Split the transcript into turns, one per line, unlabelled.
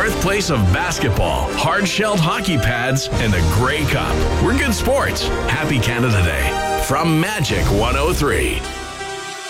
birthplace of basketball, hard-shelled hockey pads, and a Grey Cup. We're good sports. Happy Canada Day from Magic 103.